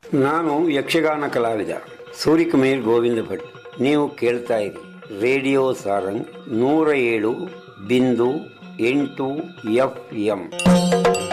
ನಾನು ಯಕ್ಷಗಾನ ಕಲಾವಿದ ಸೂರಿಕಮೇರ್ ಗೋವಿಂದ ಭಟ್. ನೀವು ಕೇಳ್ತಾ ಇರಿ ರೇಡಿಯೋ ಸಾರಂಗ್ 107.8 FM.